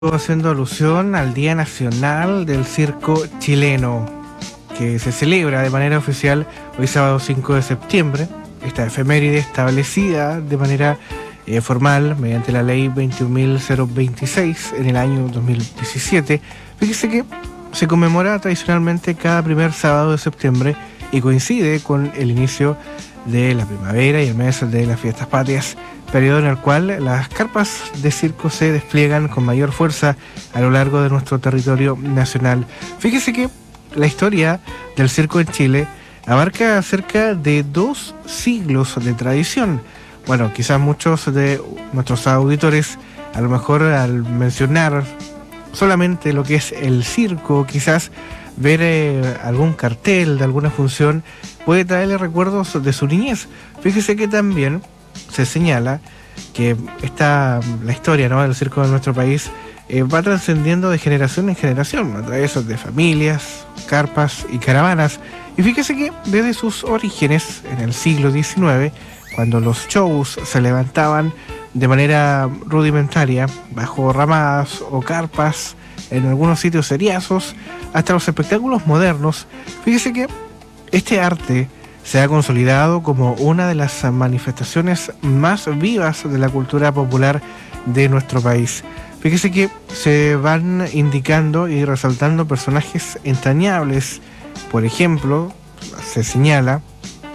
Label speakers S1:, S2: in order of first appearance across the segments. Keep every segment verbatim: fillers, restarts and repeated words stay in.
S1: Haciendo alusión al Día Nacional del Circo Chileno, que se celebra de manera oficial hoy sábado cinco de septiembre. Esta efeméride establecida de manera eh, formal mediante la ley veintiún mil veintiséis en el año dos mil diecisiete. Fíjese que se conmemora tradicionalmente cada primer sábado de septiembre y coincide con el inicio de la primavera y el mes de las fiestas patrias, periodo en el cual las carpas de circo se despliegan con mayor fuerza a lo largo de nuestro territorio nacional. Fíjese que la historia del circo en Chile abarca cerca de dos siglos de tradición. Bueno, quizás muchos de nuestros auditores, a lo mejor al mencionar solamente lo que es el circo, quizás ver eh, algún cartel de alguna función puede traerle recuerdos de su niñez. Fíjese que también se señala que esta, la historia, ¿no?, del circo de nuestro país eh, va trascendiendo de generación en generación a través de familias, carpas y caravanas. Y fíjese que desde sus orígenes en el siglo diecinueve, cuando los shows se levantaban de manera rudimentaria bajo ramadas o carpas en algunos sitios seriazos, hasta los espectáculos modernos, fíjese que este arte se ha consolidado como una de las manifestaciones más vivas de la cultura popular de nuestro país. Fíjese que se van indicando y resaltando personajes entrañables. Por ejemplo, se señala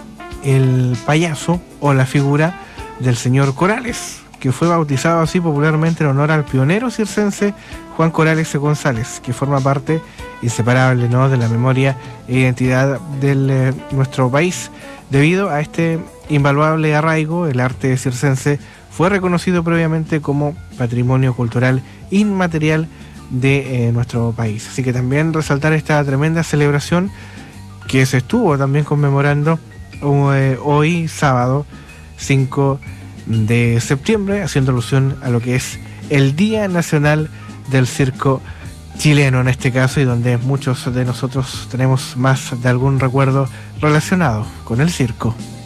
S1: el payaso o la figura del señor Corales, que fue bautizado así popularmente en honor al pionero circense Juan Corales e. González, que forma parte inseparable, ¿no?, de la memoria e identidad de eh, nuestro país. Debido a este invaluable arraigo, el arte circense fue reconocido previamente como patrimonio cultural inmaterial de eh, nuestro país. Así que también resaltar esta tremenda celebración que se estuvo también conmemorando eh, hoy sábado cinco de septiembre, haciendo alusión a lo que es el Día Nacional del Circo Chileno en este caso, y donde muchos de nosotros tenemos más de algún recuerdo relacionado con el circo.